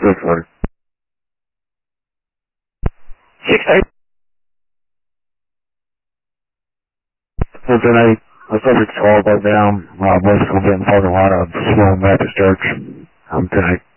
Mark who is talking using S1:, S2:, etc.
S1: for it.
S2: 6-8.
S1: Well, tonight, a subject call broke down. Boys will be in the parking lot of Sloan Baptist Church tonight.